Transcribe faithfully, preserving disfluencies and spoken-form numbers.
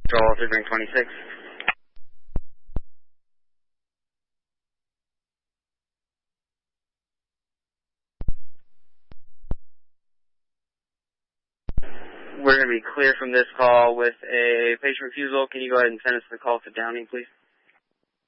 Control three Ring twenty-six. We're going to be clear from this call with a patient refusal. Can you go ahead and send us the call to Downing, please?